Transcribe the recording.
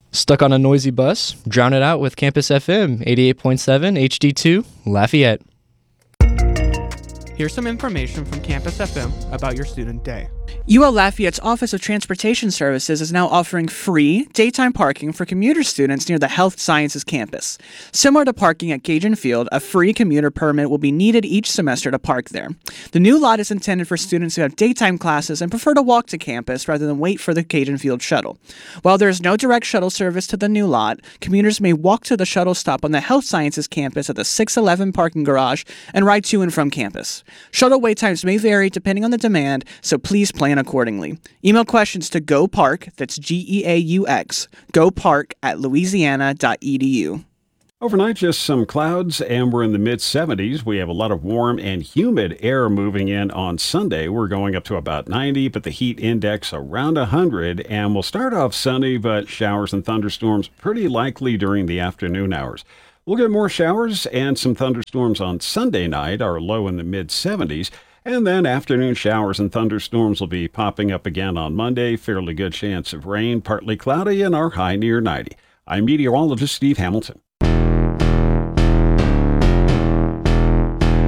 Stuck on a noisy bus? Drown it out with Campus FM 88.7 HD2 Lafayette. Here's some information from Campus FM about your student day. UL Lafayette's Office of Transportation Services is now offering free daytime parking for commuter students near the Health Sciences campus. Similar to parking at Cajun Field, a free commuter permit will be needed each semester to park there. The new lot is intended for students who have daytime classes and prefer to walk to campus rather than wait for the Cajun Field shuttle. While there is no direct shuttle service to the new lot, commuters may walk to the shuttle stop on the Health Sciences campus at the 611 parking garage and ride to and from campus. Shuttle wait times may vary depending on the demand, so please plan accordingly. Email questions to GoPark, that's GEAUX, gopark@louisiana.edu. Overnight, just some clouds, and we're in the mid-70s. We have a lot of warm and humid air moving in on Sunday. We're going up to about 90, but the heat index around 100, and we'll start off sunny, but showers and thunderstorms pretty likely during the afternoon hours. We'll get more showers and some thunderstorms on Sunday night, our low in the mid-70s. And then afternoon showers and thunderstorms will be popping up again on Monday. Fairly good chance of rain, partly cloudy, and our high near 90. I'm meteorologist Steve Hamilton.